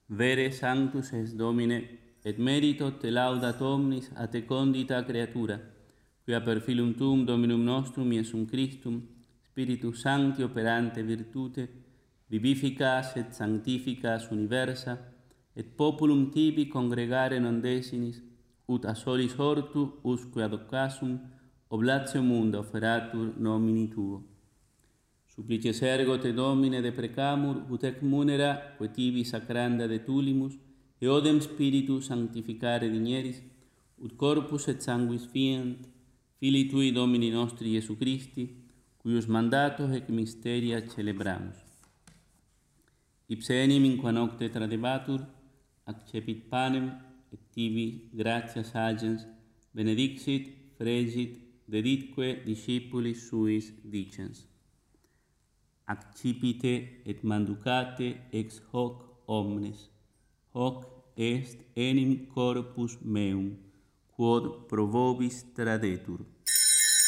Vere sanctus es Domine, et merito te laudat omnis a te condita creatura, quia per filum tuum Dominum nostrum Iesum Christum, Spiritus Sancti operante virtute, vivificas et sanctificas universa, et populum tibi congregare non desinis, ut a solis hortu usque ad occasum oblatio munda offeratur nomini tuo. Supplices ergo te Domine deprecamur, ut ec munera, que tibi sacranda de tulimus, eodem Spiritus sanctificare digneris, ut corpus et sanguis fiant, Filii Tui Domini nostri Iesu Christi, cuius mandatos ec mysteria celebramus. Ipse enim in qua nocte tradebatur, accepit panem, et tibi gratias agens, benedixit, fregit, deditque discipulis suis dicens. Accipite et manducate ex hoc omnes, hoc est enim corpus meum, quod pro vobis tradetur.